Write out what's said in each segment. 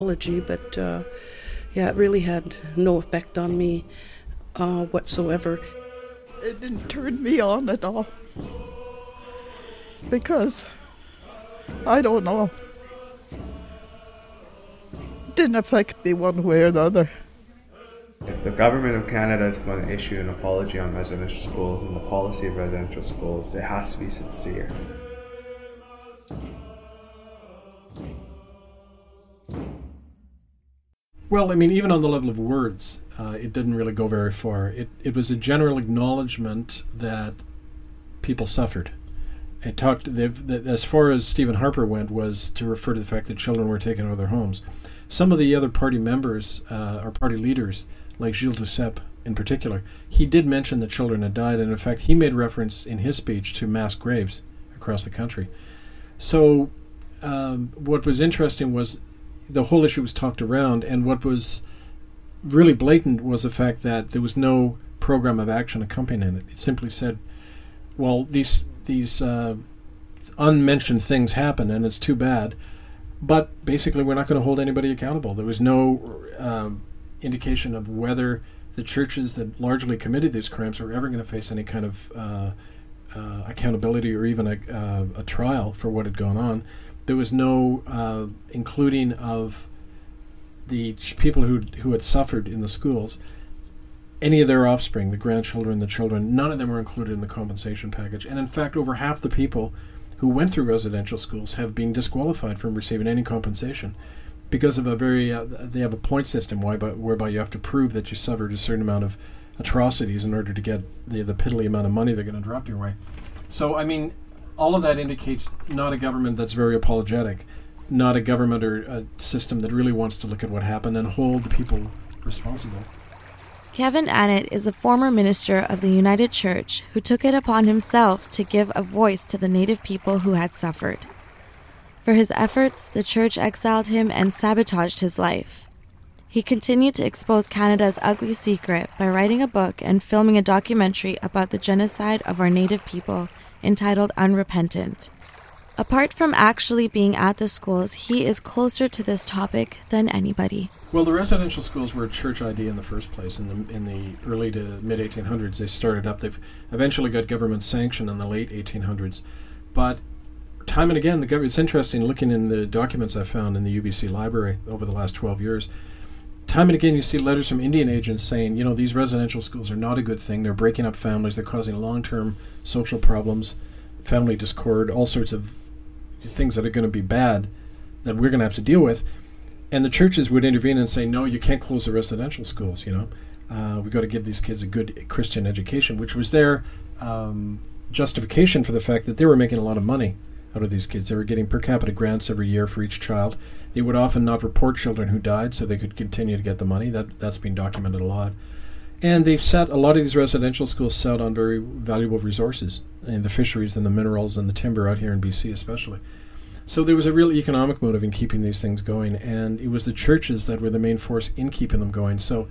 But yeah, it really had no effect on me whatsoever. It didn't turn me on at all, because I don't know, it didn't affect me one way or the other. If the government of Canada is going to issue an apology on residential schools and the policy of residential schools, it has to be sincere. Well, I mean, even on the level of words, it didn't really go very far. It was a general acknowledgement that people suffered. It talked, as far as Stephen Harper went, was to refer to the fact that children were taken out of their homes. Some of the other party members, or party leaders, like Gilles Duceppe in particular, he did mention that children had died, and in fact he made reference in his speech to mass graves across the country. So what was interesting was the whole issue was talked around, and what was really blatant was the fact that there was no program of action accompanying it. It simply said, well, these unmentioned things happen, and it's too bad, but basically we're not going to hold anybody accountable. There was no indication of whether the churches that largely committed these crimes were ever going to face any kind of accountability or even a trial for what had gone on. There was no including of the people who had suffered in the schools, any of their offspring, the grandchildren, the children. None of them were included in the compensation package. And in fact, over half the people who went through residential schools have been disqualified from receiving any compensation because of they have a point system whereby you have to prove that you suffered a certain amount of atrocities in order to get the piddly amount of money they're going to drop your way. So, I mean, all of that indicates not a government that's very apologetic, not a government or a system that really wants to look at what happened and hold the people responsible. Kevin Annett is a former minister of the United Church who took it upon himself to give a voice to the Native people who had suffered. For his efforts, the church exiled him and sabotaged his life. He continued to expose Canada's ugly secret by writing a book and filming a documentary about the genocide of our Native people entitled Unrepentant. Apart from actually being at the schools, he is closer to this topic than anybody. Well, the residential schools were a church idea in the first place. In the early to mid-1800s, they started up. They've eventually got government sanction in the late 1800s. But time and again, it's interesting looking in the documents I found in the UBC library over the last 12 years. Time and again, you see letters from Indian agents saying, these residential schools are not a good thing. They're breaking up families. They're causing long-term social problems, family discord, all sorts of things that are going to be bad that we're going to have to deal with. And the churches would intervene and say, no, you can't close the residential schools, we've got to give these kids a good Christian education, which was their justification for the fact that they were making a lot of money out of these kids. They were getting per capita grants every year for each child. They would often not report children who died so they could continue to get the money. That's been documented a lot. And a lot of these residential schools sat on very valuable resources, and the fisheries and the minerals and the timber out here in BC especially. So there was a real economic motive in keeping these things going, and it was the churches that were the main force in keeping them going. So,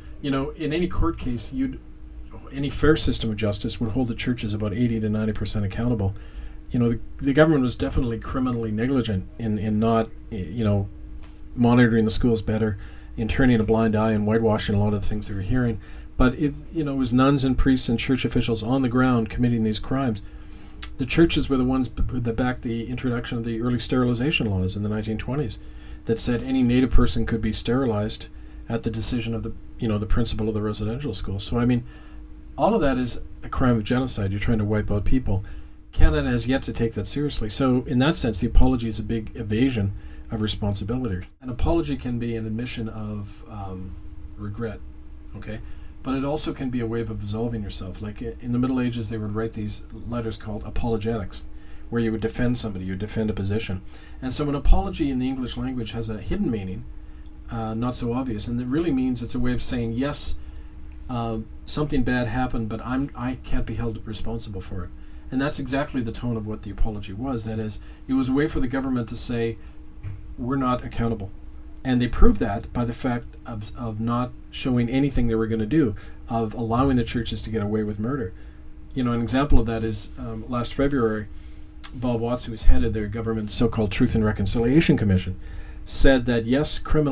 in any court case, any fair system of justice would hold the churches about 80 to 90% accountable. The government was definitely criminally negligent in not, monitoring the schools better, in turning a blind eye and whitewashing a lot of the things they were hearing. But it was nuns and priests and church officials on the ground committing these crimes. The churches were the ones that backed the introduction of the early sterilization laws in the 1920s that said any Native person could be sterilized at the decision of the principal of the residential school. So, I mean, all of that is a crime of genocide. You're trying to wipe out people. Canada has yet to take that seriously. So, in that sense, the apology is a big evasion of responsibility. An apology can be an admission of regret, okay? But it also can be a way of absolving yourself. Like in the Middle Ages, they would write these letters called apologetics, where you would defend somebody, you would defend a position. And so an apology in the English language has a hidden meaning, not so obvious, and it really means it's a way of saying, yes, something bad happened, but I can't be held responsible for it. And that's exactly the tone of what the apology was. That is, it was a way for the government to say, we're not accountable. And they proved that by the fact of not showing anything they were going to do, of allowing the churches to get away with murder. An example of that is last February, Bob Watts, who was head of their government's so-called Truth and Reconciliation Commission, said that yes, criminal